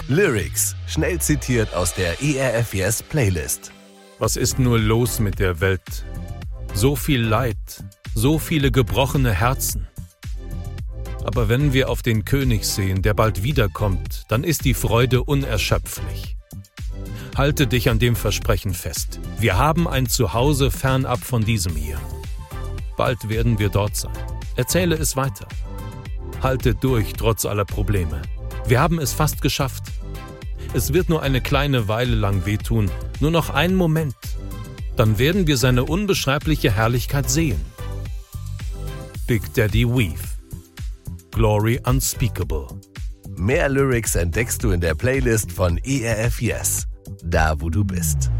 Lyrics, schnell zitiert aus der ERF Yes Playlist. Was ist nur los mit der Welt? So viel Leid, so viele gebrochene Herzen. Aber wenn wir auf den König sehen, der bald wiederkommt, dann ist die Freude unerschöpflich. Halte dich an dem Versprechen fest. Wir haben ein Zuhause fernab von diesem hier. Bald werden wir dort sein. Erzähle es weiter. Halte durch, trotz aller Probleme. Wir haben es fast geschafft. Es wird nur eine kleine Weile lang wehtun, nur noch einen Moment. Dann werden wir seine unbeschreibliche Herrlichkeit sehen. Big Daddy Weave. Glory Unspeakable. Mehr Lyrics entdeckst du in der Playlist von ERF Yes, da wo du bist.